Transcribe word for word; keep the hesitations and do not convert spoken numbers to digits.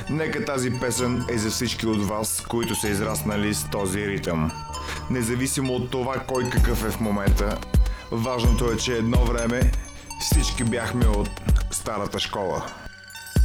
Нека тази песен е за всички от вас, които са израснали с този ритъм. Независимо от това кой какъв е в момента, важното е, че едно време всички бяхме от старата школа.